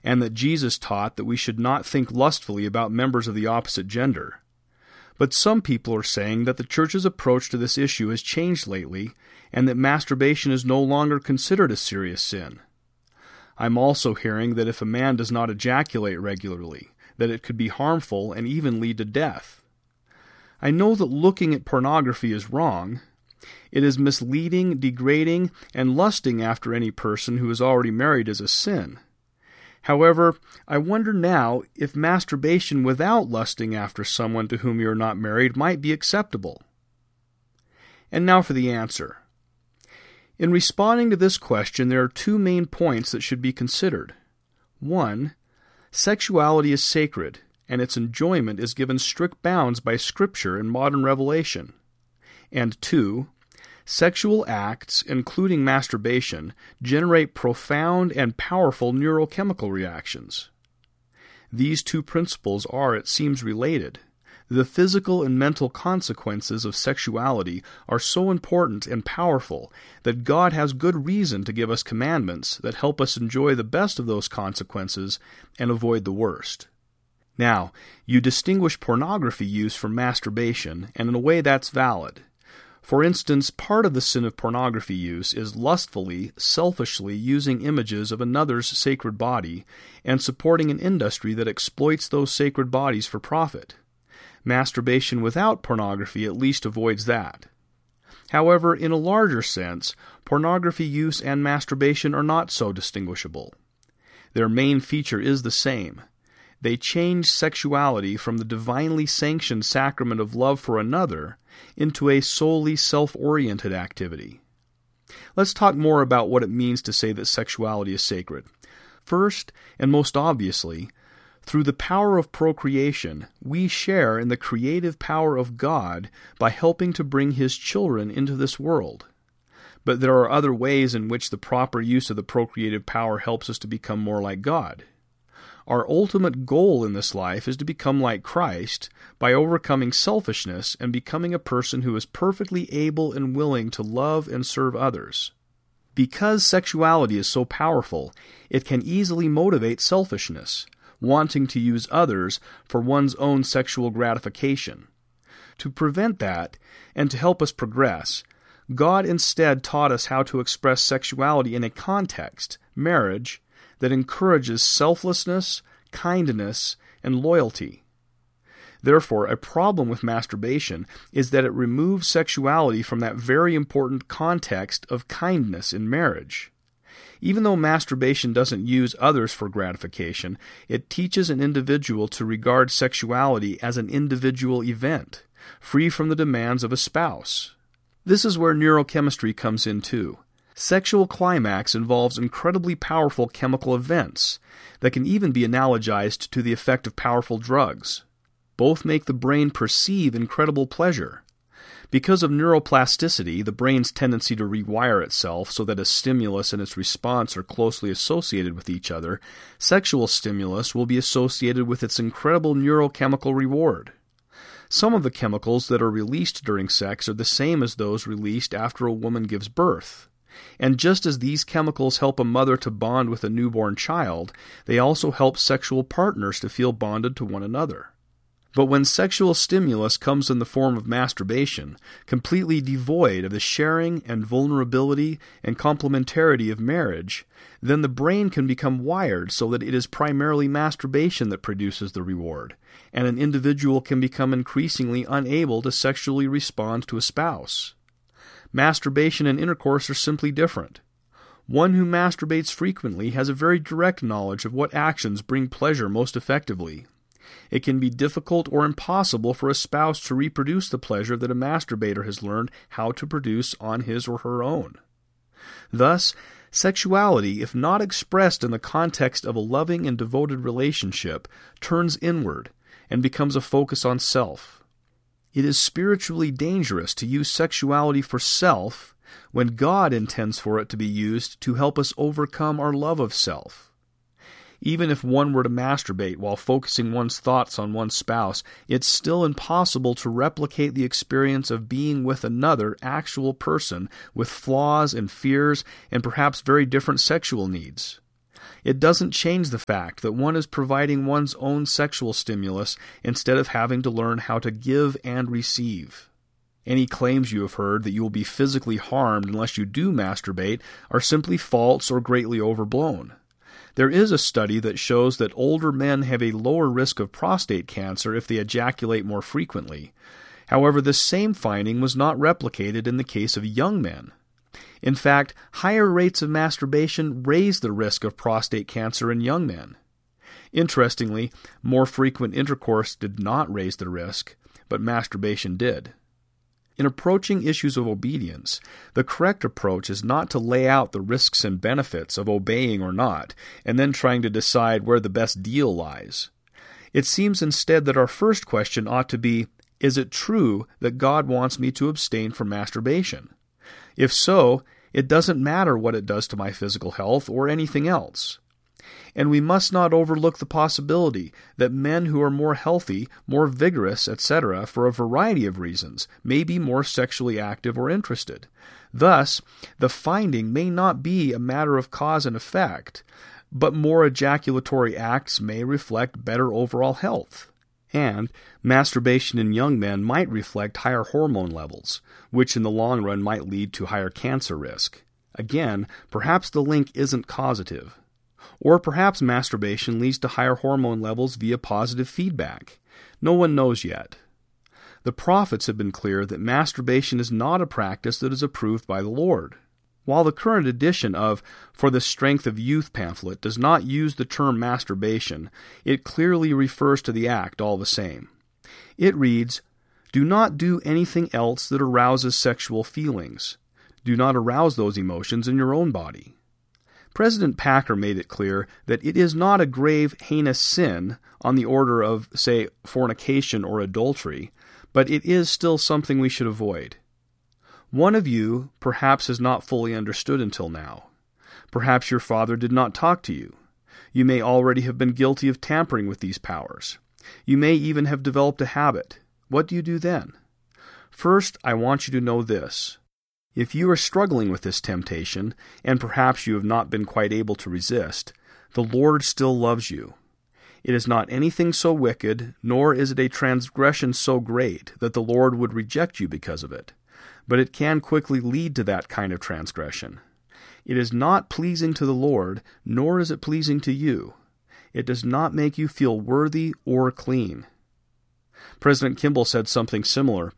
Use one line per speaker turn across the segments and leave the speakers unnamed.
and that Jesus taught that we should not think lustfully about members of the opposite gender. But some people are saying that the Church's approach to this issue has changed lately, and that masturbation is no longer considered a serious sin. I'm also hearing that if a man does not ejaculate regularly, that it could be harmful and even lead to death. I know that looking at pornography is wrong. It is misleading, degrading, and lusting after any person who is already married is a sin. However, I wonder now if masturbation without lusting after someone to whom you are not married might be acceptable. And now for the answer. In responding to this question, there are two main points that should be considered. 1. Sexuality is sacred, and its enjoyment is given strict bounds by Scripture and modern revelation. And 2. Sexual acts, including masturbation, generate profound and powerful neurochemical reactions. These two principles are, it seems, related. The physical and mental consequences of sexuality are so important and powerful that God has good reason to give us commandments that help us enjoy the best of those consequences and avoid the worst. Now, you distinguish pornography use from masturbation, and in a way that's valid. For instance, part of the sin of pornography use is lustfully, selfishly using images of another's sacred body and supporting an industry that exploits those sacred bodies for profit. Masturbation without pornography at least avoids that. However, in a larger sense, pornography use and masturbation are not so distinguishable. Their main feature is the same. They change sexuality from the divinely sanctioned sacrament of love for another into a solely self-oriented activity. Let's talk more about what it means to say that sexuality is sacred. First, and most obviously, through the power of procreation, we share in the creative power of God by helping to bring His children into this world. But there are other ways in which the proper use of the procreative power helps us to become more like God. Our ultimate goal in this life is to become like Christ by overcoming selfishness and becoming a person who is perfectly able and willing to love and serve others. Because sexuality is so powerful, it can easily motivate selfishness, wanting to use others for one's own sexual gratification. To prevent that, and to help us progress, God instead taught us how to express sexuality in a context, marriage, that encourages selflessness, kindness, and loyalty. Therefore, a problem with masturbation is that it removes sexuality from that very important context of kindness in marriage. Even though masturbation doesn't use others for gratification, it teaches an individual to regard sexuality as an individual event, free from the demands of a spouse. This is where neurochemistry comes in too. Sexual climax involves incredibly powerful chemical events that can even be analogized to the effect of powerful drugs. Both make the brain perceive incredible pleasure. Because of neuroplasticity, the brain's tendency to rewire itself so that a stimulus and its response are closely associated with each other, sexual stimulus will be associated with its incredible neurochemical reward. Some of the chemicals that are released during sex are the same as those released after a woman gives birth. And just as these chemicals help a mother to bond with a newborn child, they also help sexual partners to feel bonded to one another. But when sexual stimulus comes in the form of masturbation, completely devoid of the sharing and vulnerability and complementarity of marriage, then the brain can become wired so that it is primarily masturbation that produces the reward, and an individual can become increasingly unable to sexually respond to a spouse. Masturbation and intercourse are simply different. One who masturbates frequently has a very direct knowledge of what actions bring pleasure most effectively. It can be difficult or impossible for a spouse to reproduce the pleasure that a masturbator has learned how to produce on his or her own. Thus, sexuality, if not expressed in the context of a loving and devoted relationship, turns inward and becomes a focus on self. It is spiritually dangerous to use sexuality for self when God intends for it to be used to help us overcome our love of self. Even if one were to masturbate while focusing one's thoughts on one's spouse, it's still impossible to replicate the experience of being with another actual person with flaws and fears and perhaps very different sexual needs. It doesn't change the fact that one is providing one's own sexual stimulus instead of having to learn how to give and receive. Any claims you have heard that you will be physically harmed unless you do masturbate are simply false or greatly overblown. There is a study that shows that older men have a lower risk of prostate cancer if they ejaculate more frequently. However, this same finding was not replicated in the case of young men. In fact, higher rates of masturbation raise the risk of prostate cancer in young men. Interestingly, more frequent intercourse did not raise the risk, but masturbation did. In approaching issues of obedience, the correct approach is not to lay out the risks and benefits of obeying or not, and then trying to decide where the best deal lies. It seems instead that our first question ought to be, is it true that God wants me to abstain from masturbation? If so, it doesn't matter what it does to my physical health or anything else. And we must not overlook the possibility that men who are more healthy, more vigorous, etc., for a variety of reasons, may be more sexually active or interested. Thus, the finding may not be a matter of cause and effect, but more ejaculatory acts may reflect better overall health. And masturbation in young men might reflect higher hormone levels, which in the long run might lead to higher cancer risk. Again, perhaps the link isn't causative. Or perhaps masturbation leads to higher hormone levels via positive feedback. No one knows yet. The prophets have been clear that masturbation is not a practice that is approved by the Lord. While the current edition of For the Strength of Youth pamphlet does not use the term masturbation, it clearly refers to the act all the same. It reads, "Do not do anything else that arouses sexual feelings. Do not arouse those emotions in your own body." President Packer made it clear that it is not a grave, heinous sin on the order of, say, fornication or adultery, but it is still something we should avoid. One of you perhaps has not fully understood until now. Perhaps your father did not talk to you. You may already have been guilty of tampering with these powers. You may even have developed a habit. What do you do then? First, I want you to know this. If you are struggling with this temptation, and perhaps you have not been quite able to resist, the Lord still loves you. It is not anything so wicked, nor is it a transgression so great that the Lord would reject you because of it. But it can quickly lead to that kind of transgression. It is not pleasing to the Lord, nor is it pleasing to you. It does not make you feel worthy or clean. President Kimball said something similar.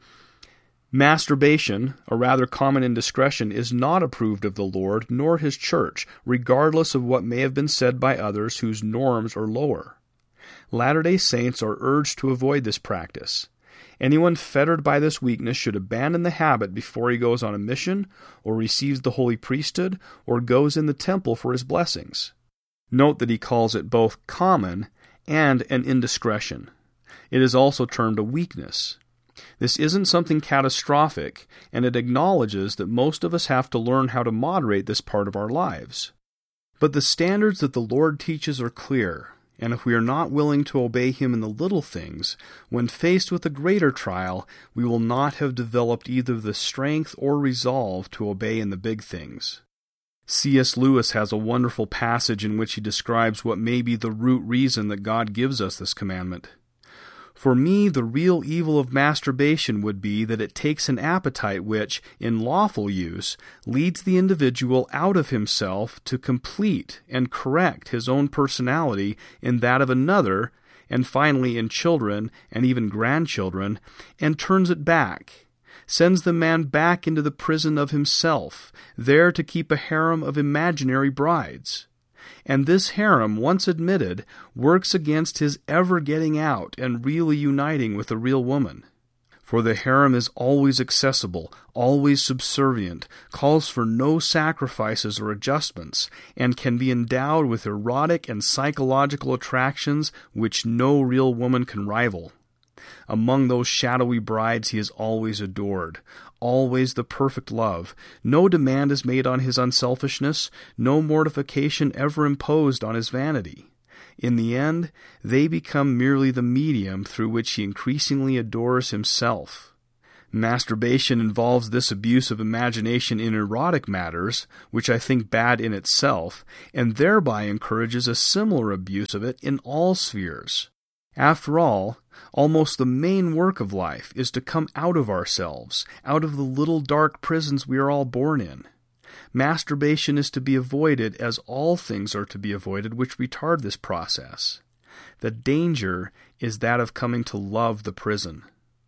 Masturbation, a rather common indiscretion, is not approved of the Lord nor His church, regardless of what may have been said by others whose norms are lower. Latter-day Saints are urged to avoid this practice. Anyone fettered by this weakness should abandon the habit before he goes on a mission, or receives the holy priesthood, or goes in the temple for his blessings. Note that he calls it both common and an indiscretion. It is also termed a weakness. This isn't something catastrophic, and it acknowledges that most of us have to learn how to moderate this part of our lives. But the standards that the Lord teaches are clear, and if we are not willing to obey Him in the little things, when faced with a greater trial, we will not have developed either the strength or resolve to obey in the big things. C.S. Lewis has a wonderful passage in which he describes what may be the root reason that God gives us this commandment. For me, the real evil of masturbation would be that it takes an appetite which, in lawful use, leads the individual out of himself to complete and correct his own personality in that of another, and finally in children and even grandchildren, and turns it back, sends the man back into the prison of himself, there to keep a harem of imaginary brides. And this harem, once admitted, works against his ever getting out and really uniting with a real woman. For the harem is always accessible, always subservient, calls for no sacrifices or adjustments, and can be endowed with erotic and psychological attractions which no real woman can rival. Among those shadowy brides he is always adored, always the perfect love. No demand is made on his unselfishness, no mortification ever imposed on his vanity. In the end, they become merely the medium through which he increasingly adores himself. Masturbation involves this abuse of imagination in erotic matters, which I think bad in itself, and thereby encourages a similar abuse of it in all spheres. After all, almost the main work of life is to come out of ourselves, out of the little dark prisons we are all born in. Masturbation is to be avoided as all things are to be avoided which retard this process. The danger is that of coming to love the prison.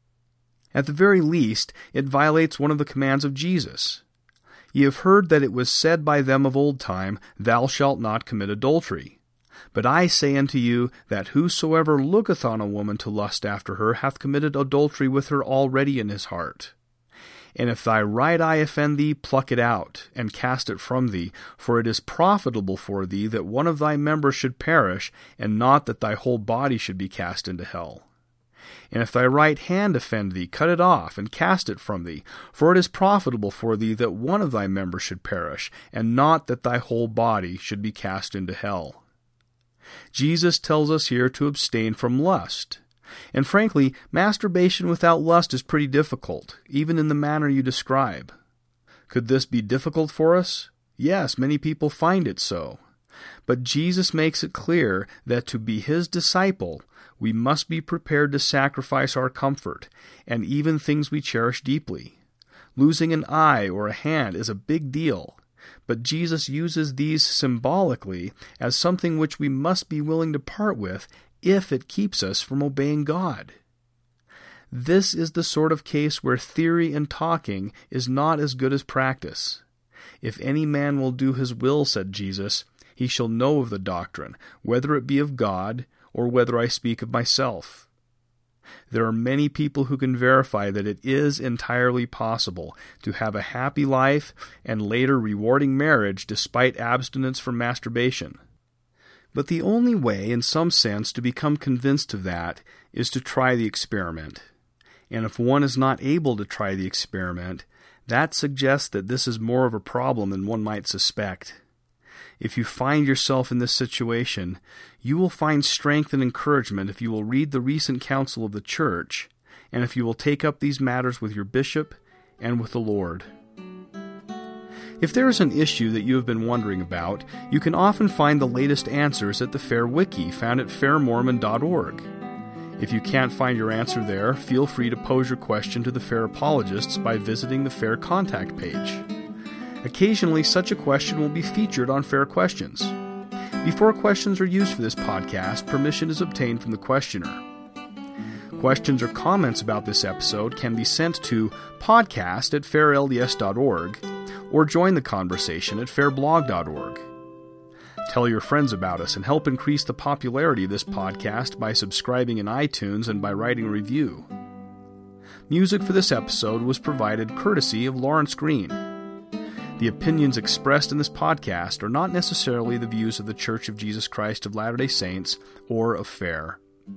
At the very least, it violates one of the commands of Jesus. Ye have heard that it was said by them of old time, Thou shalt not commit adultery. But I say unto you, that whosoever looketh on a woman to lust after her hath committed adultery with her already in his heart. And if thy right eye offend thee, pluck it out, and cast it from thee, for it is profitable for thee that one of thy members should perish, and not that thy whole body should be cast into hell. And if thy right hand offend thee, cut it off, and cast it from thee, for it is profitable for thee that one of thy members should perish, and not that thy whole body should be cast into hell. Jesus tells us here to abstain from lust. And frankly, masturbation without lust is pretty difficult, even in the manner you describe. Could this be difficult for us? Yes, many people find it so. But Jesus makes it clear that to be his disciple, we must be prepared to sacrifice our comfort, and even things we cherish deeply. Losing an eye or a hand is a big deal, but Jesus uses these symbolically as something which we must be willing to part with if it keeps us from obeying God. This is the sort of case where theory and talking is not as good as practice. If any man will do his will, said Jesus, he shall know of the doctrine, whether it be of God or whether I speak of myself. There are many people who can verify that it is entirely possible to have a happy life and later rewarding marriage despite abstinence from masturbation. But the only way, in some sense, to become convinced of that is to try the experiment. And if one is not able to try the experiment, that suggests that this is more of a problem than one might suspect. If you find yourself in this situation, you will find strength and encouragement if you will read the recent council of the church, and if you will take up these matters with your bishop and with the Lord. If there is an issue that you have been wondering about, you can often find the latest answers at the Fair Wiki, found at fairmormon.org. If you can't find your answer there, feel free to pose your question to the Fair Apologists by visiting the Fair contact page. Occasionally, such a question will be featured on Fair Questions. Before questions are used for this podcast, permission is obtained from the questioner. Questions or comments about this episode can be sent to podcast@fairlds.org or join the conversation at fairblog.org. Tell your friends about us and help increase the popularity of this podcast by subscribing in iTunes and by writing a review. Music for this episode was provided courtesy of Lawrence Green. The opinions expressed in this podcast are not necessarily the views of the Church of Jesus Christ of Latter-day Saints or of FAIR.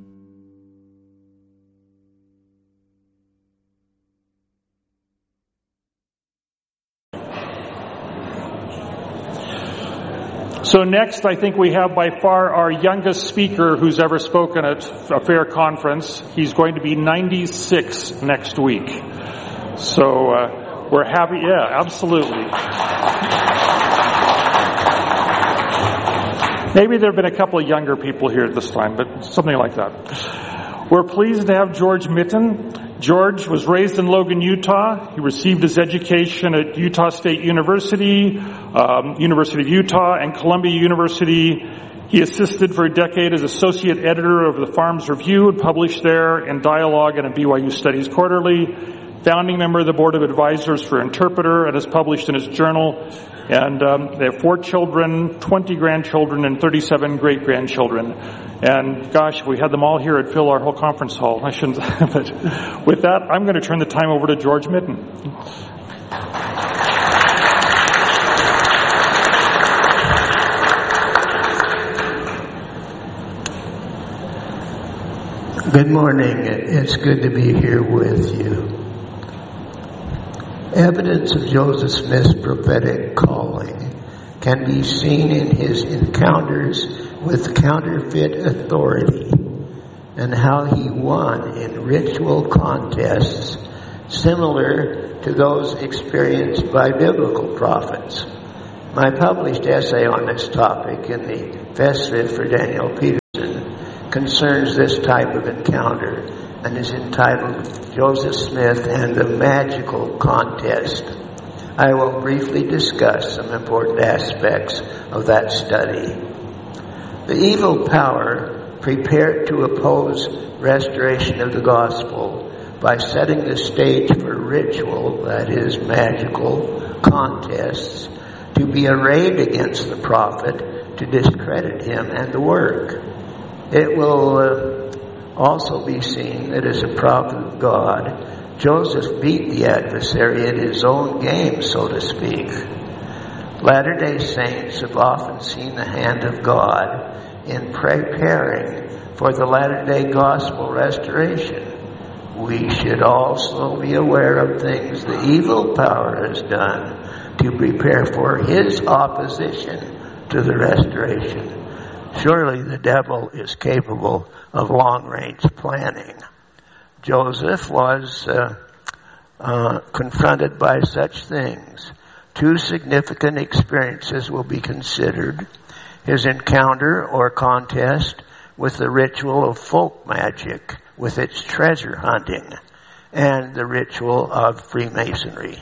So next, I think we have by far our youngest speaker who's ever spoken at a FAIR conference. He's going to be 96 next week. So we're happy. Yeah, absolutely. Maybe there have been a couple of younger people here at this time, but something like that. We're pleased to have George Mitten. George was raised in Logan, Utah. He received his education at Utah State University, University of Utah, and Columbia University. He assisted for a decade as associate editor of the Farms Review and published there in Dialogue and in BYU Studies Quarterly. Founding member of the Board of Advisors for Interpreter, and has published in his journal. And they have 4 children, 20 grandchildren, and 37 great-grandchildren. And gosh, we had them all here, it'd fill our whole conference hall. I shouldn't, but with that, I'm going to turn the time over to George Mitten.
Good morning. It's good to be here with you. Evidence of Joseph Smith's prophetic calling can be seen in his encounters with counterfeit authority and how he won in ritual contests similar to those experienced by biblical prophets. My published essay on this topic in the Festschrift for Daniel Peterson concerns this type of encounter and is entitled Joseph Smith and the Magical Contest. I will briefly discuss some important aspects of that study. The evil power prepared to oppose restoration of the gospel by setting the stage for ritual, that is, magical contests, to be arrayed against the prophet, to discredit him and the work. It will also be seen that as a prophet of God, Joseph beat the adversary at his own game, so to speak. Latter-day Saints have often seen the hand of God in preparing for the latter-day gospel restoration. We should also be aware of things the evil power has done to prepare for his opposition to the restoration. Surely the devil is capable of long-range planning. Joseph was confronted by such things. Two significant experiences will be considered: his encounter or contest with the ritual of folk magic, with its treasure hunting, and the ritual of Freemasonry.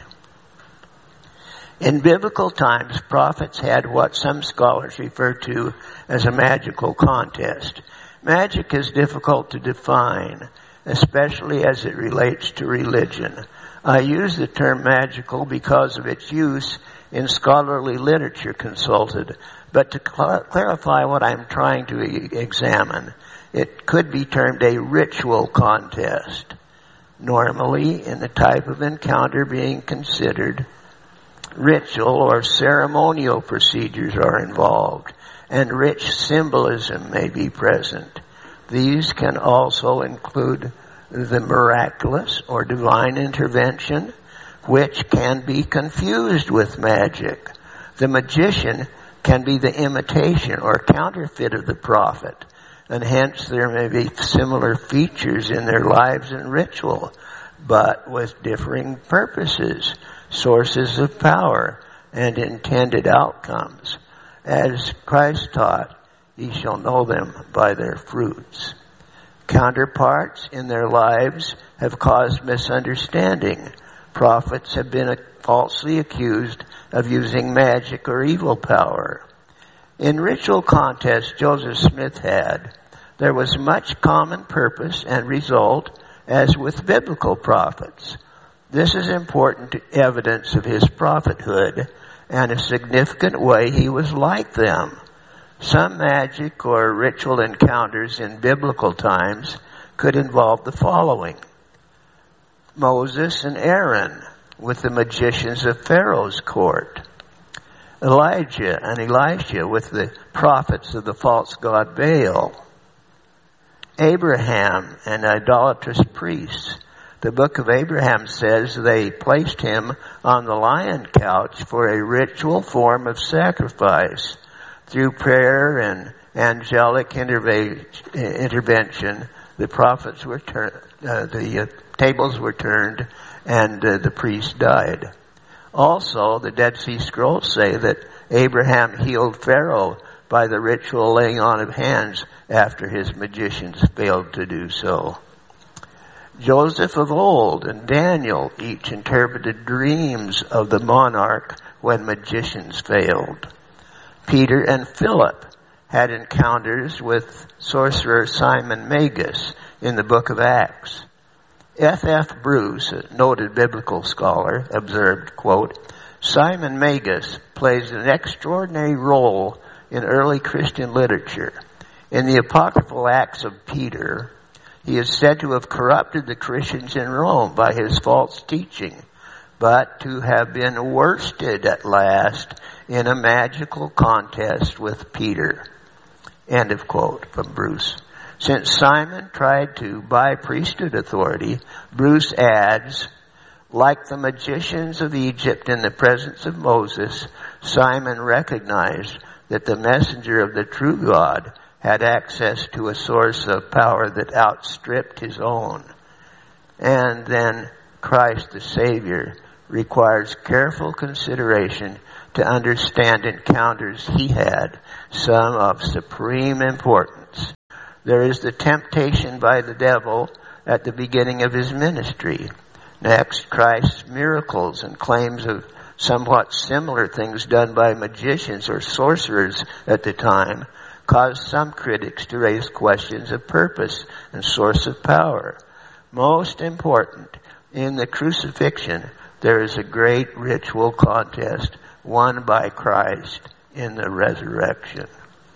In biblical times, prophets had what some scholars refer to as a magical contest. Magic is difficult to define, especially as it relates to religion. I use the term magical because of its use in scholarly literature consulted, but to clarify what I'm trying to examine, it could be termed a ritual contest. Normally, in the type of encounter being considered, ritual or ceremonial procedures are involved, and rich symbolism may be present. These can also include the miraculous or divine intervention, which can be confused with magic. The magician can be the imitation or counterfeit of the prophet, and hence there may be similar features in their lives and ritual, but with differing purposes, sources of power, and intended outcomes. As Christ taught, ye shall know them by their fruits. Counterparts in their lives have caused misunderstanding. Prophets have been falsely accused of using magic or evil power. In ritual contests Joseph Smith had, there was much common purpose and result, as with biblical prophets. This is important evidence of his prophethood and a significant way he was like them. Some magic or ritual encounters in biblical times could involve the following: Moses and Aaron with the magicians of Pharaoh's court, Elijah and Elisha with the prophets of the false god Baal, Abraham and idolatrous priests. The book of Abraham says they placed him on the lion couch for a ritual form of sacrifice. Through prayer and angelic intervention, the prophets were the tables were turned, and the priest died. Also, the Dead Sea Scrolls say that Abraham healed Pharaoh by the ritual laying on of hands after his magicians failed to do so. Joseph of old and Daniel each interpreted dreams of the monarch when magicians failed. Peter and Philip had encounters with sorcerer Simon Magus in the book of Acts. F.F. Bruce, a noted biblical scholar, observed, quote, Simon Magus plays an extraordinary role in early Christian literature. In the apocryphal Acts of Peter, he is said to have corrupted the Christians in Rome by his false teaching, but to have been worsted at last in a magical contest with Peter. End of quote from Bruce. Since Simon tried to buy priesthood authority, Bruce adds, like the magicians of Egypt in the presence of Moses, Simon recognized that the messenger of the true God had access to a source of power that outstripped his own. And then Christ the Savior requires careful consideration to understand encounters he had, some of supreme importance. There is the temptation by the devil at the beginning of his ministry. Next, Christ's miracles and claims of somewhat similar things done by magicians or sorcerers at the time caused some critics to raise questions of purpose and source of power. Most important, in the crucifixion, there is a great ritual contest won by Christ in the resurrection.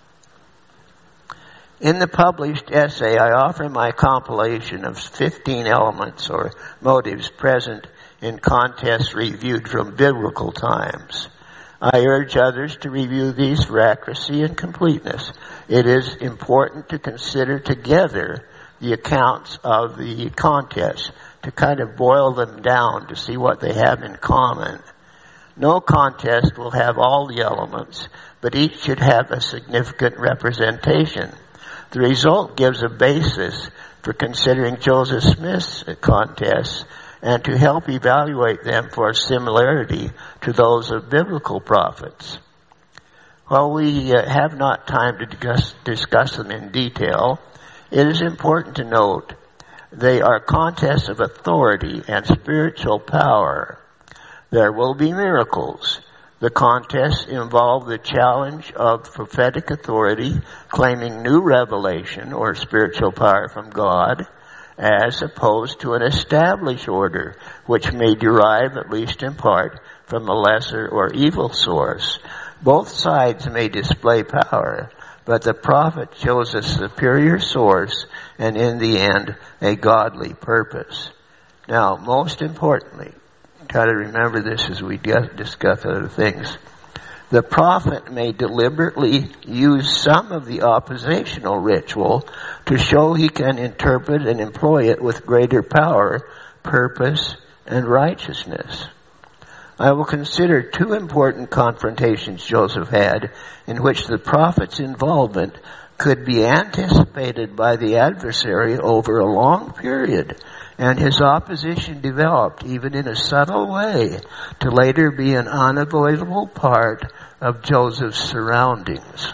In the published essay, I offer my compilation of 15 elements or motives present in contests reviewed from biblical times. I urge others to review these for accuracy and completeness. It is important to consider together the accounts of the contests to kind of boil them down to see what they have in common. No contest will have all the elements, but each should have a significant representation. The result gives a basis for considering Joseph Smith's contests and to help evaluate them for similarity to those of biblical prophets. While we have not time to discuss them in detail, it is important to note they are contests of authority and spiritual power. There will be miracles. The contests involve the challenge of prophetic authority, claiming new revelation or spiritual power from God, as opposed to an established order, which may derive, at least in part, from a lesser or evil source. Both sides may display power, but the prophet shows a superior source and, in the end, a godly purpose. Now, most importantly, try to remember this as we discuss other things. The prophet may deliberately use some of the oppositional ritual to show he can interpret and employ it with greater power, purpose, and righteousness. I will consider two important confrontations Joseph had in which the prophet's involvement could be anticipated by the adversary over a long period, and his opposition developed, even in a subtle way, to later be an unavoidable part of Joseph's surroundings.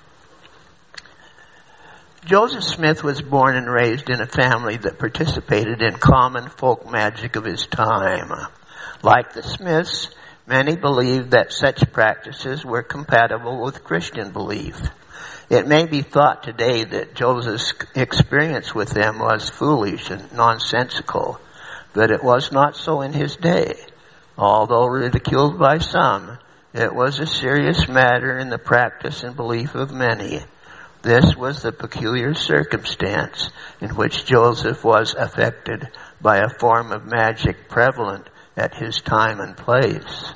Joseph Smith was born and raised in a family that participated in common folk magic of his time. Like the Smiths, many believed that such practices were compatible with Christian belief. It may be thought today that Joseph's experience with them was foolish and nonsensical, but it was not so in his day. Although ridiculed by some, it was a serious matter in the practice and belief of many. This was the peculiar circumstance in which Joseph was affected by a form of magic prevalent at his time and place.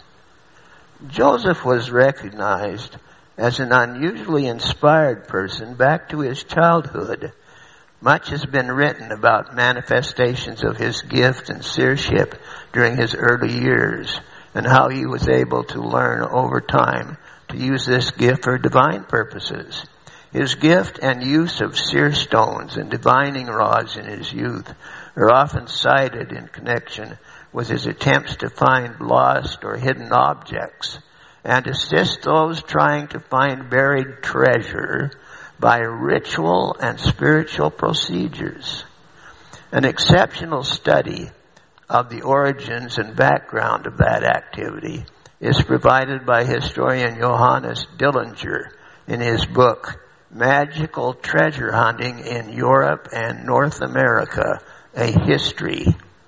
Joseph was recognized as an unusually inspired person back to his childhood. Much has been written about manifestations of his gift and seership during his early years and how he was able to learn over time to use this gift for divine purposes. His gift and use of seer stones and divining rods in his youth are often cited in connection with his attempts to find lost or hidden objects and assist those trying to find buried treasure by ritual and spiritual procedures. An exceptional study of the origins and background of that activity is provided by historian Johannes Dillinger in his book, Magical Treasure Hunting in Europe and North America, A History.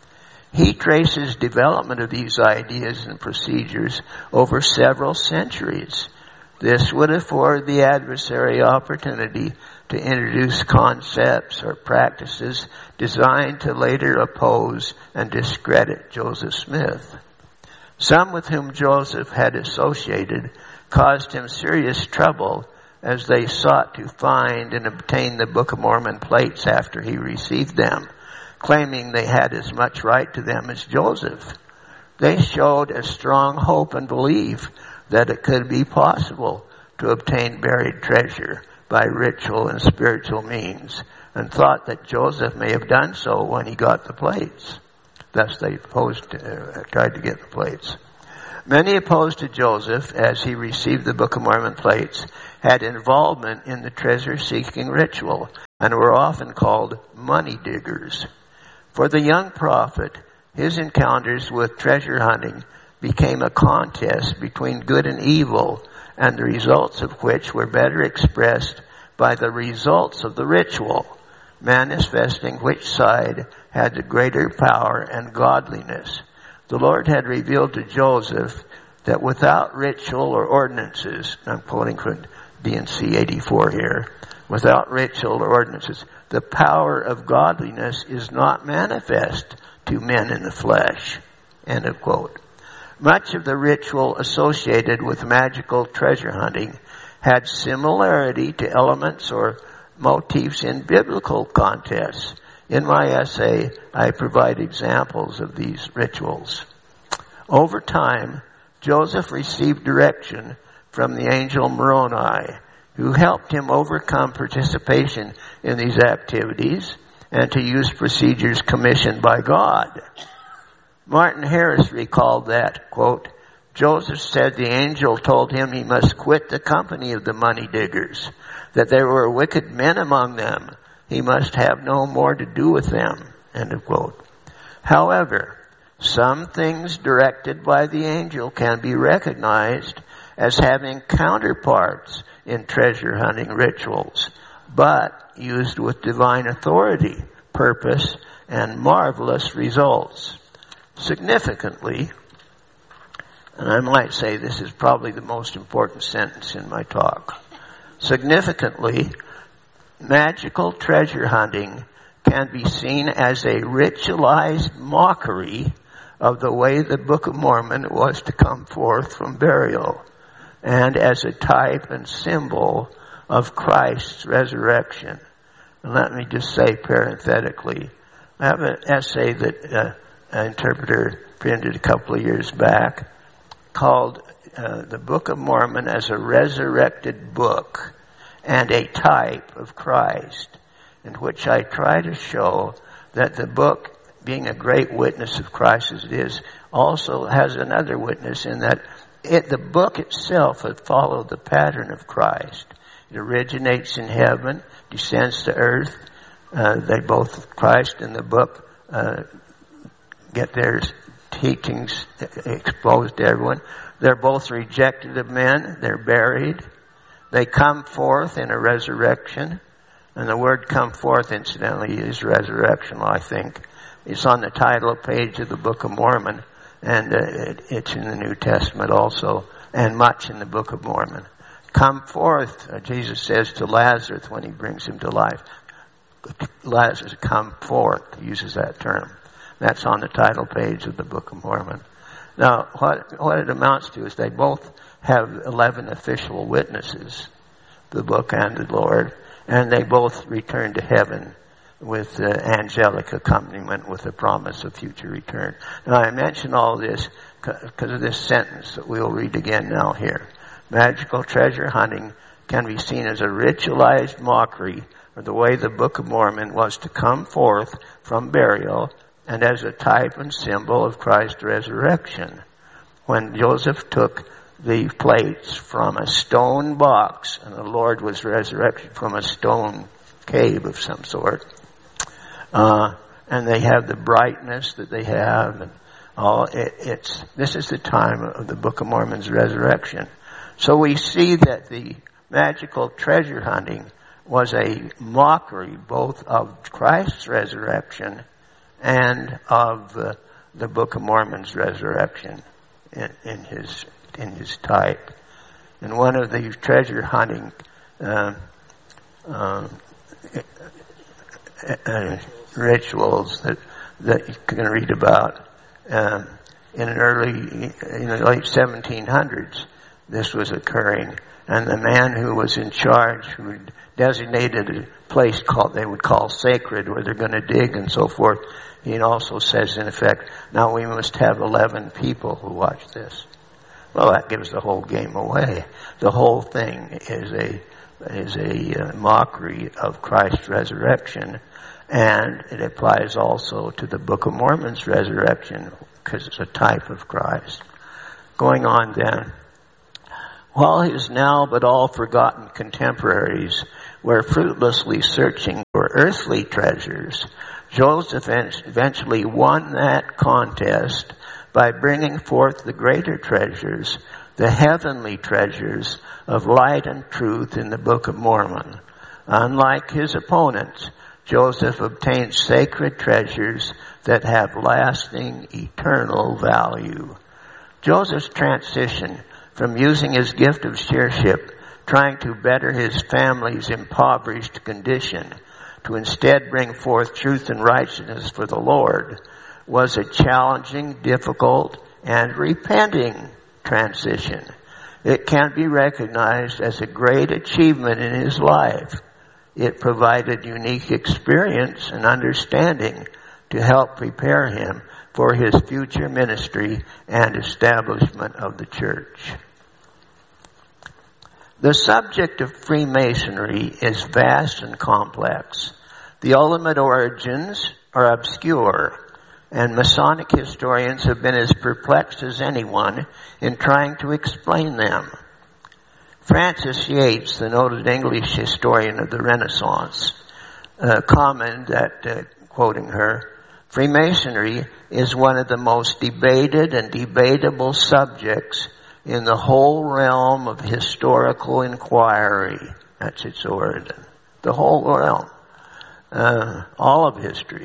He traces development of these ideas and procedures over several centuries. This would afford the adversary opportunity to introduce concepts or practices designed to later oppose and discredit Joseph Smith. Some with whom Joseph had associated caused him serious trouble as they sought to find and obtain the Book of Mormon plates after he received them, claiming they had as much right to them as Joseph. They showed a strong hope and belief that it could be possible to obtain buried treasure by ritual and spiritual means, and thought that Joseph may have done so when he got the plates. Thus they tried to get the plates. Many opposed to Joseph, as he received the Book of Mormon plates, had involvement in the treasure-seeking ritual and were often called money diggers. For the young prophet, his encounters with treasure hunting became a contest between good and evil, and the results of which were better expressed by the results of the ritual, manifesting which side had the greater power and godliness. The Lord had revealed to Joseph that without ritual or ordinances, I'm quoting from D&C 84 here, without ritual or ordinances, the power of godliness is not manifest to men in the flesh. End of quote. Much of the ritual associated with magical treasure hunting had similarity to elements or motifs in biblical contests. In my essay, I provide examples of these rituals. Over time, Joseph received direction from the angel Moroni, who helped him overcome participation in these activities and to use procedures commissioned by God. Martin Harris recalled that, quote, Joseph said the angel told him he must quit the company of the money diggers, that there were wicked men among them. He must have no more to do with them, end of quote. However, some things directed by the angel can be recognized as having counterparts in treasure hunting rituals, but used with divine authority, purpose, and marvelous results. Significantly, and I might say this is probably the most important sentence in my talk, significantly, magical treasure hunting can be seen as a ritualized mockery of the way the Book of Mormon was to come forth from burial, and as a type and symbol of Christ's resurrection. And let me just say parenthetically, I have an essay that an interpreter printed a couple of years back called The Book of Mormon as a Resurrected Book and a Type of Christ, in which I try to show that the book, being a great witness of Christ as it is, also has another witness in that the book itself had followed the pattern of Christ. It originates in heaven, descends to earth. They both, Christ and the book, get their teachings exposed to everyone. They're both rejected of men. They're buried. They come forth in a resurrection. And the word come forth, incidentally, is resurrectional, I think. It's on the title page of the Book of Mormon. And it's in the New Testament also. And much in the Book of Mormon. Come forth, Jesus says to Lazarus when he brings him to life. Lazarus, come forth. He uses that term. That's on the title page of the Book of Mormon. Now, what it amounts to is they both have 11 official witnesses, the book and the Lord, and they both return to heaven with angelic accompaniment with the promise of future return. Now, I mention all this because of this sentence that we'll read again now here. Magical treasure hunting can be seen as a ritualized mockery of the way the Book of Mormon was to come forth from burial and as a type and symbol of Christ's resurrection. When Joseph took the plates from a stone box, and the Lord was resurrected from a stone cave of some sort, and they have the brightness that they have, and all. This is the time of the Book of Mormon's resurrection. So we see that the magical treasure hunting was a mockery both of Christ's resurrection and of the Book of Mormon's resurrection in his type. And one of the treasure hunting rituals that you can read about in the late 1700s, this was occurring. And the man who was in charge, who designated a place they would call sacred, where they're going to dig and so forth, he also says, in effect, now we must have 11 people who watch this. Well, that gives the whole game away. The whole thing is is a mockery of Christ's resurrection, and it applies also to the Book of Mormon's resurrection because it's a type of Christ. Going on then. While his now but all forgotten contemporaries were fruitlessly searching for earthly treasures, Joseph eventually won that contest by bringing forth the greater treasures, the heavenly treasures of light and truth in the Book of Mormon. Unlike his opponents, Joseph obtained sacred treasures that have lasting, eternal value. Joseph's transition from using his gift of seership, trying to better his family's impoverished condition, to instead bring forth truth and righteousness for the Lord, was a challenging, difficult, and repenting transition. It can be recognized as a great achievement in his life. It provided unique experience and understanding to help prepare him for his future ministry and establishment of the church. The subject of Freemasonry is vast and complex. The ultimate origins are obscure, and Masonic historians have been as perplexed as anyone in trying to explain them. Frances Yates, the noted English historian of the Renaissance, commented that, quoting her, Freemasonry is one of the most debated and debatable subjects in the whole realm of historical inquiry. That's its origin. The whole realm. All of history.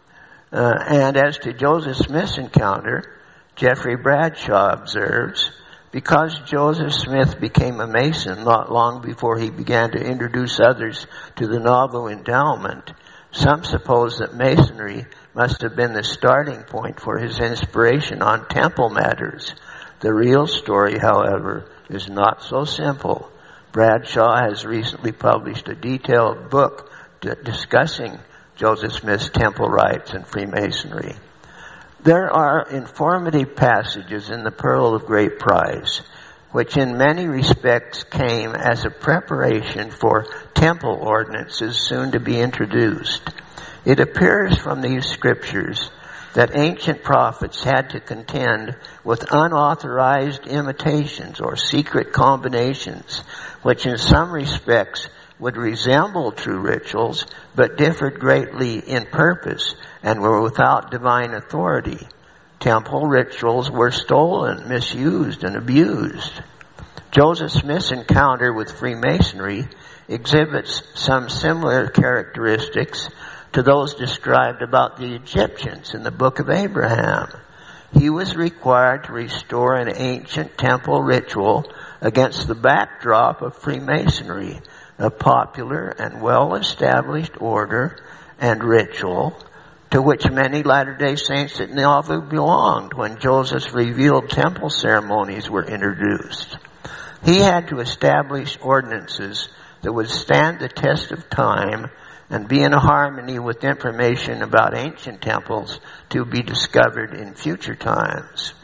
And as to Joseph Smith's encounter, Jeffrey Bradshaw observes, because Joseph Smith became a Mason not long before he began to introduce others to the Nauvoo endowment, some suppose that Masonry must have been the starting point for his inspiration on temple matters. The real story, however, is not so simple. Bradshaw has recently published a detailed book discussing Joseph Smith's temple rites and Freemasonry. There are informative passages in the Pearl of Great Price, which in many respects came as a preparation for temple ordinances soon to be introduced. It appears from these scriptures that ancient prophets had to contend with unauthorized imitations or secret combinations, which in some respects would resemble true rituals, but differed greatly in purpose and were without divine authority. Temple rituals were stolen, misused, and abused. Joseph Smith's encounter with Freemasonry exhibits some similar characteristics to those described about the Egyptians in the Book of Abraham. He was required to restore an ancient temple ritual against the backdrop of Freemasonry, a popular and well-established order and ritual to which many Latter-day Saints at Nauvoo belonged when Joseph's revealed temple ceremonies were introduced. He had to establish ordinances that would stand the test of time and be in harmony with information about ancient temples to be discovered in future times.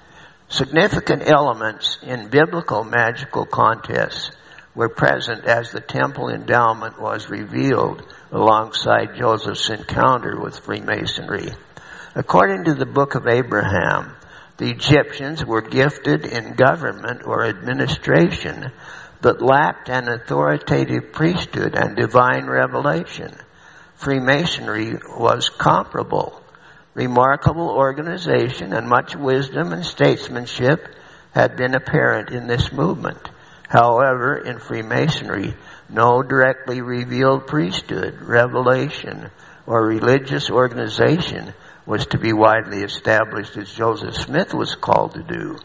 Significant elements in biblical magical contests were present as the temple endowment was revealed alongside Joseph's encounter with Freemasonry. According to the Book of Abraham, the Egyptians were gifted in government or administration, but lacked an authoritative priesthood and divine revelation. Freemasonry was comparable. Remarkable organization and much wisdom and statesmanship had been apparent in this movement. However, in Freemasonry, no directly revealed priesthood, revelation, or religious organization was to be widely established as Joseph Smith was called to do.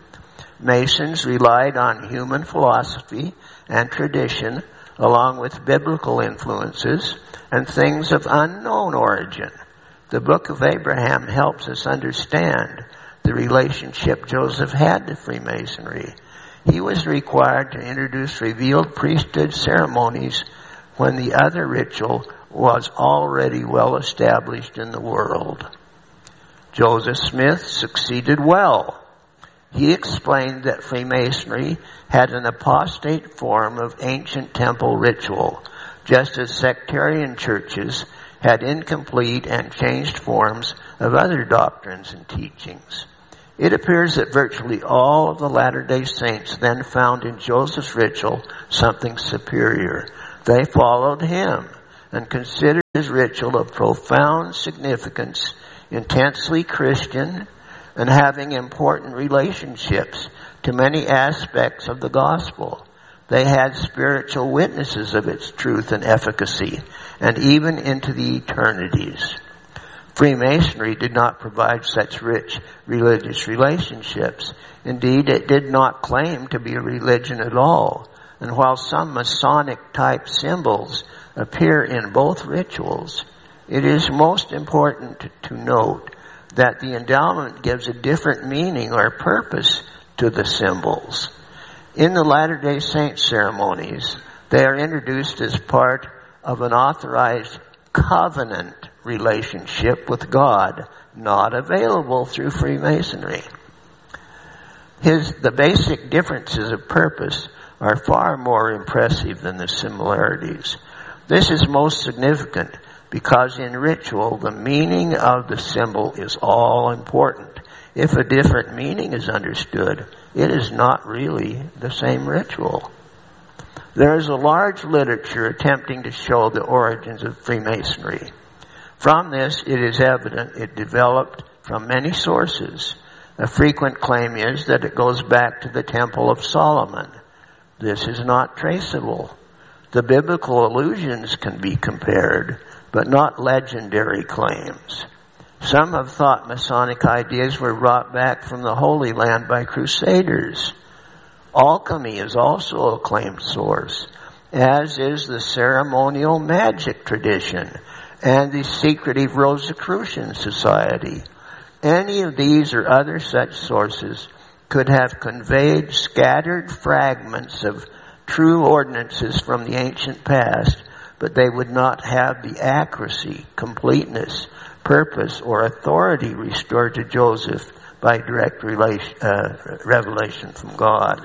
Masons relied on human philosophy and tradition, along with biblical influences and things of unknown origin. The Book of Abraham helps us understand the relationship Joseph had to Freemasonry. He was required to introduce revealed priesthood ceremonies when the other ritual was already well established in the world. Joseph Smith succeeded well He explained that Freemasonry had an apostate form of ancient temple ritual, just as sectarian churches had incomplete and changed forms of other doctrines and teachings. It appears that virtually all of the Latter-day Saints then found in Joseph's ritual something superior. They followed him and considered his ritual of profound significance, intensely Christian, and having important relationships to many aspects of the gospel. They had spiritual witnesses of its truth and efficacy, and even into the eternities. Freemasonry did not provide such rich religious relationships. Indeed, it did not claim to be a religion at all. And while some Masonic-type symbols appear in both rituals, it is most important to note that the endowment gives a different meaning or purpose to the symbols. In the Latter-day Saint ceremonies, they are introduced as part of an authorized covenant relationship with God, not available through Freemasonry. The basic differences of purpose are far more impressive than the similarities. This is most significant because in ritual, the meaning of the symbol is all important. If a different meaning is understood, it is not really the same ritual. There is a large literature attempting to show the origins of Freemasonry. From this, it is evident it developed from many sources. A frequent claim is that it goes back to the Temple of Solomon. This is not traceable. The biblical allusions can be compared, but not legendary claims. Some have thought Masonic ideas were brought back from the Holy Land by Crusaders. Alchemy is also a claimed source, as is the ceremonial magic tradition and the secretive Rosicrucian Society. Any of these or other such sources could have conveyed scattered fragments of true ordinances from the ancient past, but they would not have the accuracy, completeness, purpose, or authority restored to Joseph by direct revelation from God.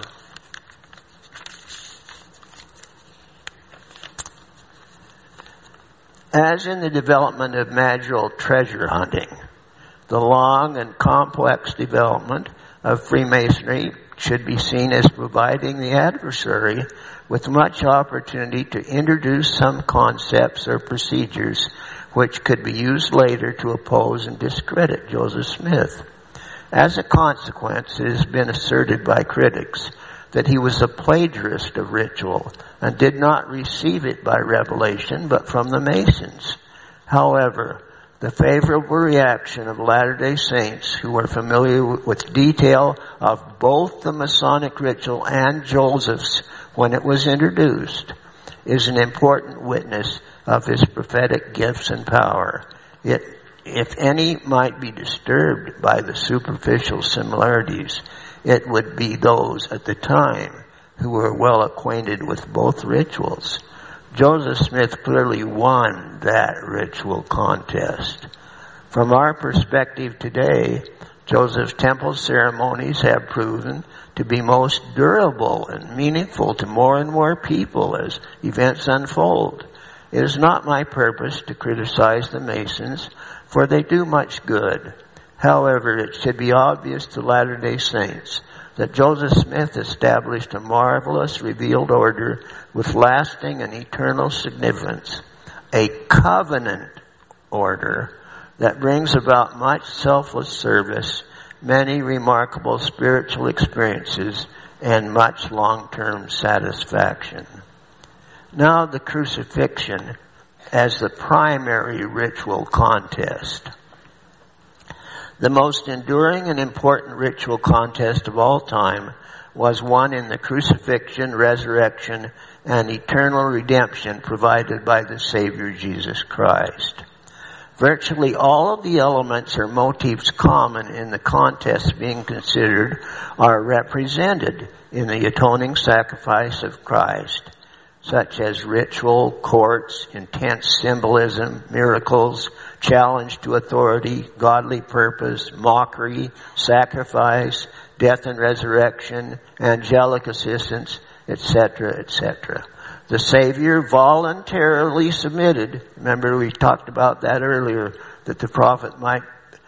As in the development of magical treasure hunting, the long and complex development of Freemasonry should be seen as providing the adversary with much opportunity to introduce some concepts or procedures which could be used later to oppose and discredit Joseph Smith. As a consequence, it has been asserted by critics that he was a plagiarist of ritual and did not receive it by revelation but from the Masons. However, the favorable reaction of Latter-day Saints who are familiar with detail of both the Masonic ritual and Joseph's when it was introduced is an important witness of his prophetic gifts and power. It, if any, might be disturbed by the superficial similarities, it would be those at the time who were well acquainted with both rituals. Joseph Smith clearly won that ritual contest. From our perspective today, Joseph's temple ceremonies have proven to be most durable and meaningful to more and more people as events unfold. It is not my purpose to criticize the Masons, for they do much good. However, it should be obvious to Latter-day Saints that Joseph Smith established a marvelous revealed order with lasting and eternal significance, a covenant order that brings about much selfless service, many remarkable spiritual experiences, and much long-term satisfaction. Now the crucifixion as the primary ritual contest. The most enduring and important ritual contest of all time was one in the crucifixion, resurrection, and eternal redemption provided by the Savior Jesus Christ. Virtually all of the elements or motifs common in the contest being considered are represented in the atoning sacrifice of Christ, such as ritual, courts, intense symbolism, miracles, challenge to authority, godly purpose, mockery, sacrifice, death and resurrection, angelic assistance, etc., etc. The Savior voluntarily submitted. Remember, we talked about that earlier, that the prophet might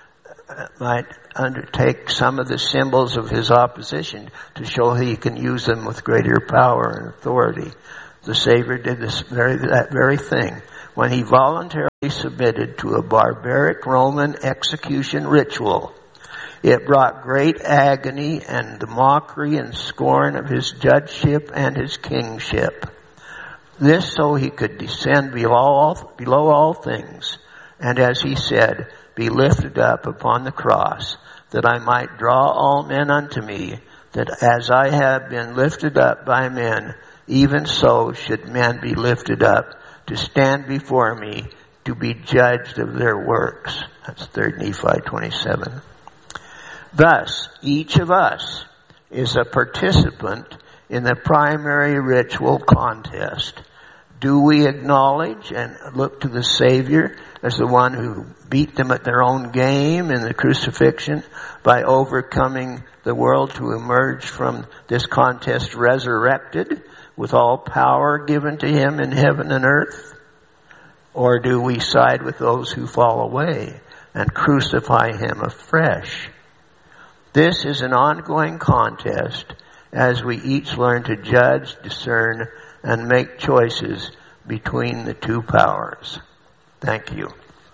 undertake some of the symbols of his opposition to show he can use them with greater power and authority. The Savior did that very thing when he voluntarily submitted to a barbaric Roman execution ritual. It brought great agony and the mockery and scorn of his judgeship and his kingship. This so he could descend below all things, and as he said, be lifted up upon the cross, that I might draw all men unto me, that as I have been lifted up by men, even so should men be lifted up, to stand before me, to be judged of their works. That's 3 Nephi 27. Thus, each of us is a participant in the primary ritual contest. Do we acknowledge and look to the Savior as the one who beat them at their own game in the crucifixion by overcoming the world to emerge from this contest resurrected with all power given to him in heaven and earth? Or do we side with those who fall away and crucify him afresh? This is an ongoing contest as we each learn to judge, discern, and make choices between the two powers. Thank you.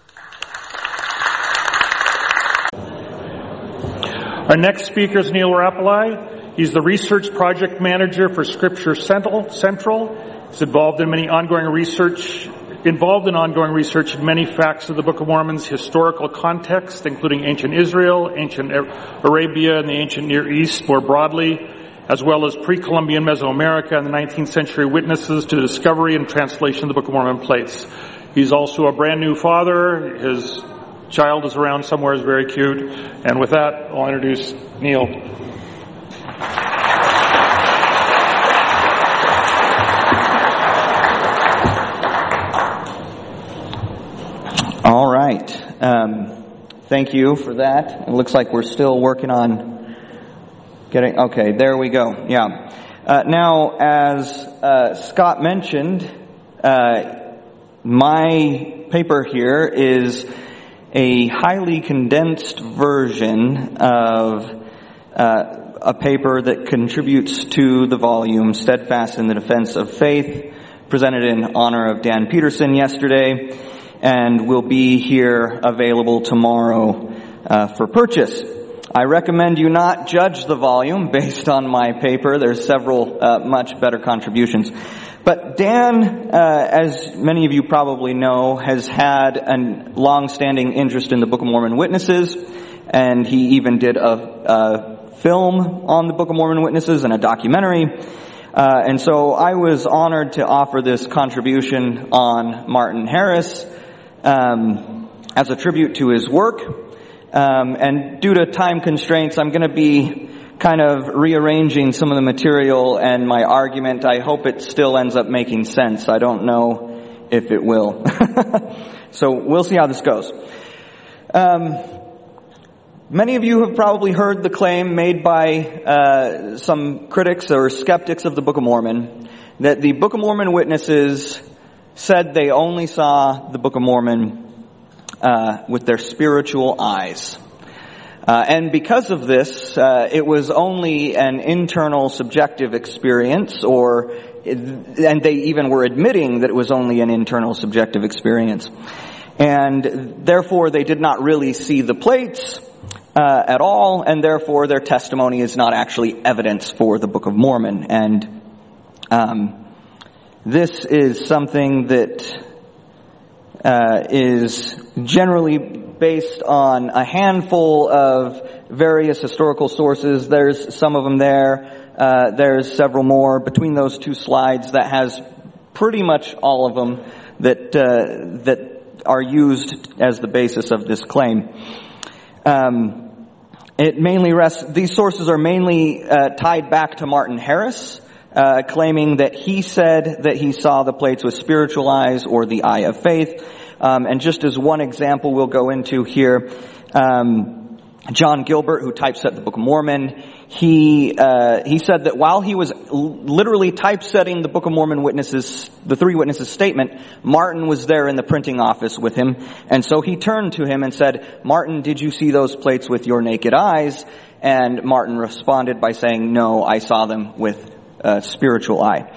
Our next speaker is Neil Rapalai. He's the research project manager for Scripture Central. He's involved in ongoing research in many facts of the Book of Mormon's historical context, including ancient Israel, ancient Arabia, and the ancient Near East more broadly, as well as pre-Columbian Mesoamerica and the 19th century witnesses to the discovery and translation of the Book of Mormon plates. He's also a brand new father. His child is around somewhere, is very cute. And with that, I'll introduce Neil.
All right. Thank you for that. It looks like we're still working on getting... Okay, there we go. Yeah. Now, as Scott mentioned, my paper here is a highly condensed version of a paper that contributes to the volume Steadfast in the Defense of Faith, presented in honor of Dan Peterson yesterday, and will be here available tomorrow for purchase. I recommend you not judge the volume based on my paper. There's several much better contributions. But Dan, as many of you probably know, has had a long-standing interest in the Book of Mormon Witnesses, and he even did a film on the Book of Mormon Witnesses and a documentary. And so I was honored to offer this contribution on Martin Harris as a tribute to his work. And due to time constraints, I'm going to be kind of rearranging some of the material and my argument. I hope it still ends up making sense. I don't know if it will. So we'll see how this goes. Many of you have probably heard the claim made by some critics or skeptics of the Book of Mormon that the Book of Mormon Witnesses said they only saw the Book of Mormon with their spiritual eyes. And because of this, it was only an internal subjective experience, and they even were admitting that it was only an internal subjective experience. And therefore, they did not really see the plates at all, and therefore their testimony is not actually evidence for the Book of Mormon. And this is something that is generally based on a handful of various historical sources. There's some of them there. There's several more between those two slides that has pretty much all of them that are used as the basis of this claim. It mainly rests. These sources are mainly tied back to Martin Harris, claiming that he said that he saw the plates with spiritual eyes or the eye of faith. And just as one example we'll go into here, John Gilbert, who typeset the Book of Mormon, he said that while he was literally typesetting the Book of Mormon witnesses, the three witnesses' statement, Martin was there in the printing office with him. And so he turned to him and said, "Martin, did you see those plates with your naked eyes?" And Martin responded by saying, "No, I saw them with a spiritual eye."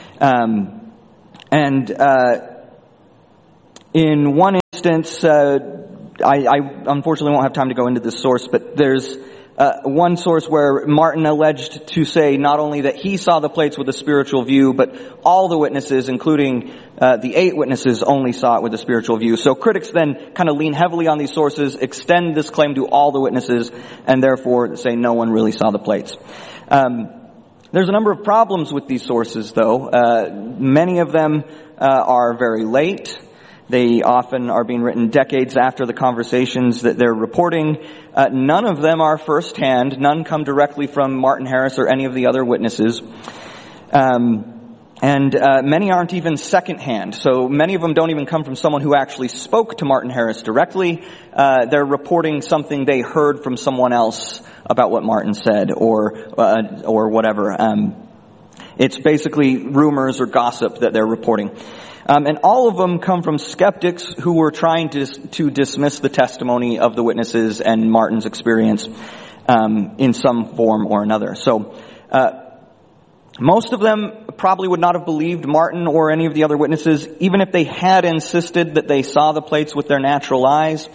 In one instance, I unfortunately won't have time to go into this source, but there's one source where Martin alleged to say not only that he saw the plates with a spiritual view, but all the witnesses, including the 8 witnesses, only saw it with a spiritual view. So critics then kind of lean heavily on these sources, extend this claim to all the witnesses, and therefore say no one really saw the plates. There's a number of problems with these sources, though. Many of them are very late. They often are being written decades after the conversations that they're reporting. None of them are firsthand. None come directly from Martin Harris or any of the other witnesses. Many aren't even secondhand. So many of them don't even come from someone who actually spoke to Martin Harris directly. They're reporting something they heard from someone else about what Martin said or whatever. It's basically rumors or gossip that they're reporting. And all of them come from skeptics who were trying to dismiss the testimony of the witnesses and Martin's experience in some form or another. So most of them probably would not have believed Martin or any of the other witnesses, even if they had insisted that they saw the plates with their natural eyes.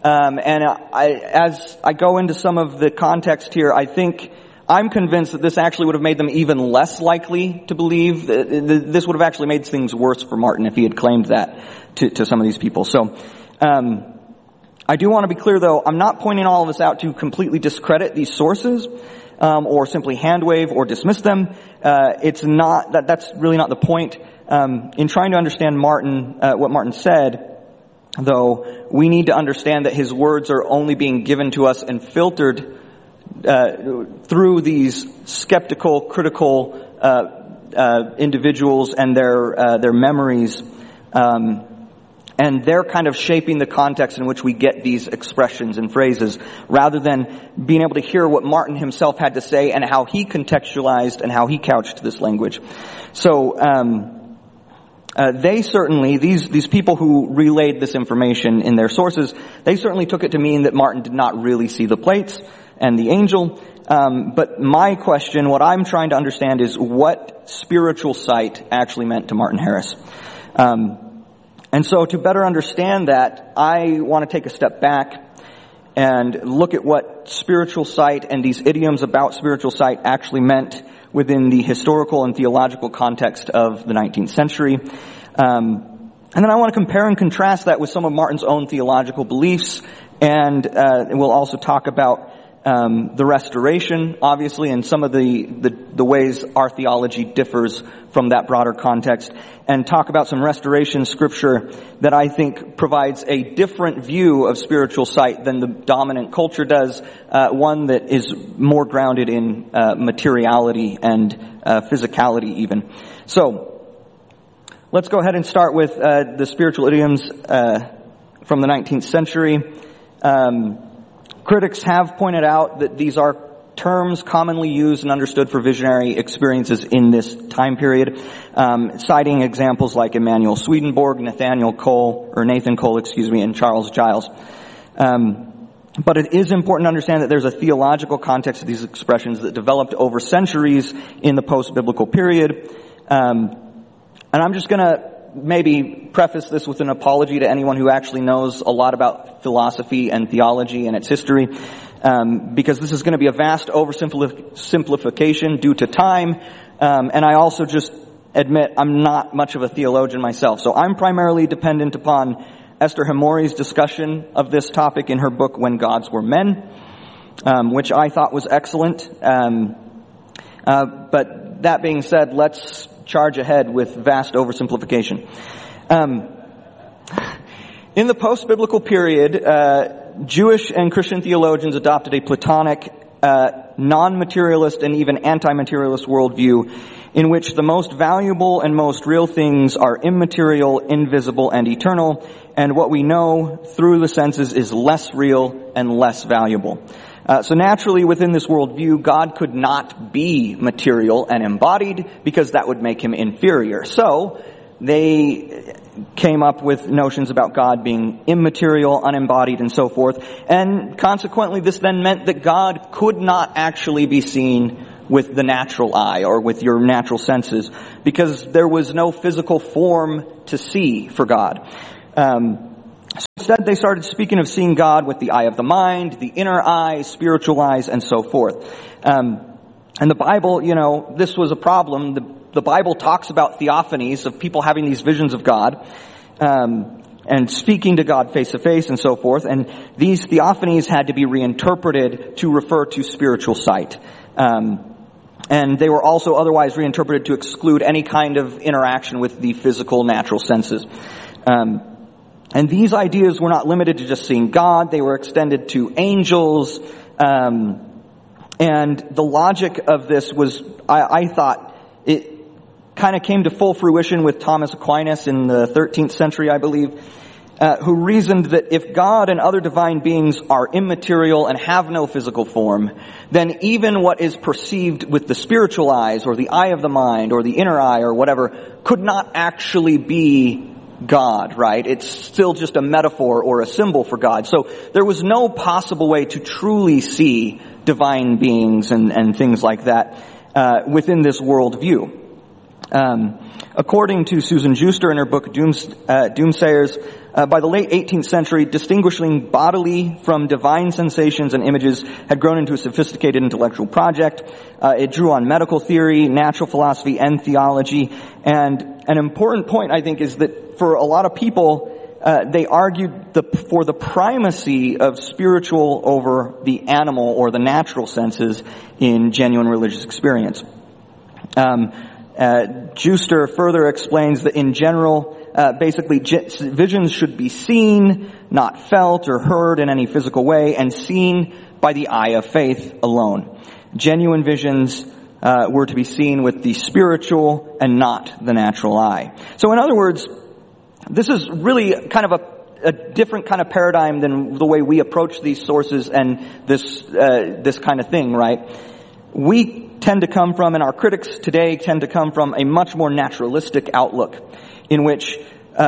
As I go into some of the context here, I'm convinced that this actually would have made them even less likely to believe. This would have actually made things worse for Martin if he had claimed that to some of these people. So, I do want to be clear, though, I'm not pointing all of this out to completely discredit these sources, or simply handwave or dismiss them. That's really not the point. In trying to understand what Martin said, though, we need to understand that his words are only being given to us and filtered through these skeptical, critical individuals and their memories, and they're kind of shaping the context in which we get these expressions and phrases, rather than being able to hear what Martin himself had to say and how he contextualized and how he couched this language. So they certainly, these people who relayed this information in their sources, they certainly took it to mean that Martin did not really see the plates and the angel. But my question, what I'm trying to understand, is what spiritual sight actually meant to Martin Harris. And so to better understand that, I want to take a step back and look at what spiritual sight and these idioms about spiritual sight actually meant within the historical and theological context of the 19th century. And then I want to compare and contrast that with some of Martin's own theological beliefs, and we'll also talk about the Restoration, obviously, and some of the ways our theology differs from that broader context, and talk about some Restoration scripture that I think provides a different view of spiritual sight than the dominant culture does, one that is more grounded in materiality and physicality even. So, let's go ahead and start with the spiritual idioms from the 19th century. Critics have pointed out that these are terms commonly used and understood for visionary experiences in this time period, citing examples like Emanuel Swedenborg, Nathan Cole, and Charles Giles. But it is important to understand that there's a theological context to these expressions that developed over centuries in the post-biblical period. And I'm just going to maybe preface this with an apology to anyone who actually knows a lot about philosophy and theology and its history, because this is going to be a vast oversimplification due to time, and I also just admit I'm not much of a theologian myself. So I'm primarily dependent upon Esther Hamori's discussion of this topic in her book, When Gods Were Men, which I thought was excellent. But that being said, let's charge ahead with vast oversimplification. In the post-biblical period, Jewish and Christian theologians adopted a Platonic, non-materialist and even anti-materialist worldview in which the most valuable and most real things are immaterial, invisible, and eternal, and what we know through the senses is less real and less valuable. So naturally, within this worldview, God could not be material and embodied because that would make him inferior. So they came up with notions about God being immaterial, unembodied, and so forth. And consequently, this then meant that God could not actually be seen with the natural eye or with your natural senses because there was no physical form to see for God. So instead, they started speaking of seeing God with the eye of the mind, the inner eye, spiritual eyes, and so forth. And the Bible, this was a problem. The Bible talks about theophanies, of people having these visions of God, and speaking to God face to face and so forth. And these theophanies had to be reinterpreted to refer to spiritual sight. And they were also otherwise reinterpreted to exclude any kind of interaction with the physical, natural senses. And these ideas were not limited to just seeing God. They were extended to angels. And the logic of this was, I thought, it kind of came to full fruition with Thomas Aquinas in the 13th century, I believe, who reasoned that if God and other divine beings are immaterial and have no physical form, then even what is perceived with the spiritual eyes or the eye of the mind or the inner eye or whatever could not actually be God, right? It's still just a metaphor or a symbol for God. So there was no possible way to truly see divine beings and things like that within this worldview. According to Susan Juster in her book Doomsayers, by the late 18th century, distinguishing bodily from divine sensations and images had grown into a sophisticated intellectual project. It drew on medical theory, natural philosophy, and theology. And an important point, I think, is that for a lot of people, they argued for the primacy of spiritual over the animal or the natural senses in genuine religious experience. Juster further explains that in general, basically visions should be seen, not felt or heard in any physical way, and seen by the eye of faith alone. Genuine visions were to be seen with the spiritual and not the natural eye. So in other words, this is really kind of a different kind of paradigm than the way we approach these sources and this kind of thing, right? We tend to come from, and our critics today tend to come from, a much more naturalistic outlook in which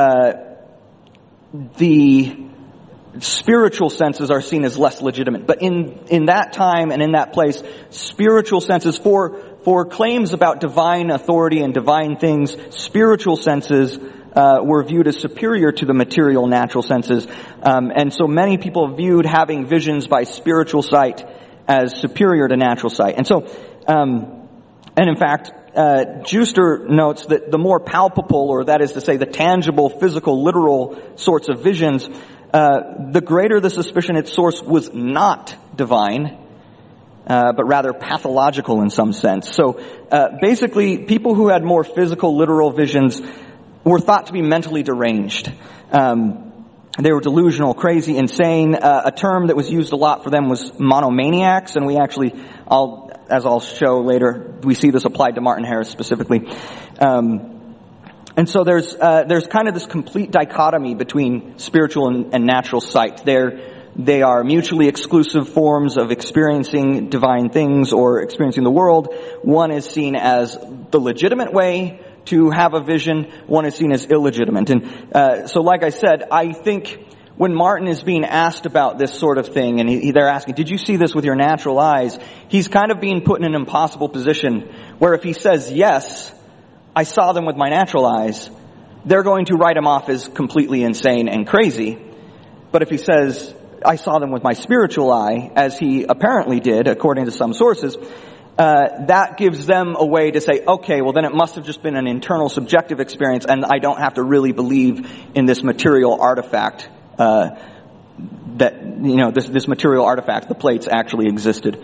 the spiritual senses are seen as less legitimate. But in that time and in that place, spiritual senses, for claims about divine authority and divine things, spiritual senses were viewed as superior to the material natural senses. And so many people viewed having visions by spiritual sight as superior to natural sight. And so, and in fact, Juster notes that the more palpable, or that is to say the tangible, physical, literal sorts of visions, the greater the suspicion its source was not divine, but rather pathological in some sense. So basically, people who had more physical, literal visions were thought to be mentally deranged. They were delusional, crazy, insane. A term that was used a lot for them was monomaniacs, and we actually, as I'll show later, we see this applied to Martin Harris specifically. And so there's kind of this complete dichotomy between spiritual and natural sight. They are mutually exclusive forms of experiencing divine things or experiencing the world. One is seen as the legitimate way to have a vision. One is seen as illegitimate. And so like I said, I think when Martin is being asked about this sort of thing, and they're asking, did you see this with your natural eyes? He's kind of being put in an impossible position where if he says, yes, I saw them with my natural eyes, they're going to write him off as completely insane and crazy. But if he says, I saw them with my spiritual eye, as he apparently did, according to some sources, that gives them a way to say, okay, well then it must have just been an internal subjective experience, and I don't have to really believe in this material artifact, this material artifact, the plates, actually existed.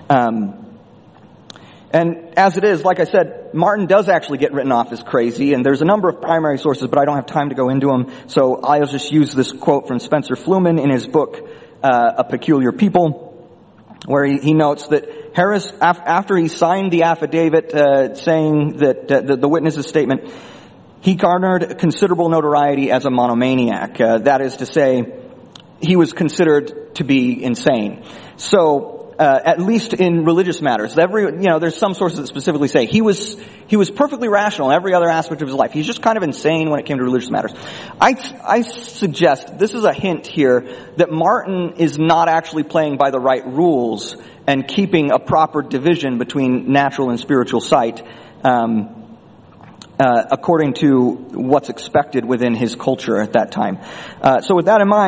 And as it is, like I said, Martin does actually get written off as crazy, and there's a number of primary sources, but I don't have time to go into them, so I'll just use this quote from Spencer Fluman in his book, A Peculiar People, where he notes that Harris, after he signed the affidavit saying that the witness's statement, he garnered considerable notoriety as a monomaniac. That is to say, he was considered to be insane. So at least in religious matters. There's some sources that specifically say he was perfectly rational in every other aspect of his life. He's just kind of insane when it came to religious matters. I suggest, this is a hint here, that Martin is not actually playing by the right rules and keeping a proper division between natural and spiritual sight, according to what's expected within his culture at that time. So with that in mind,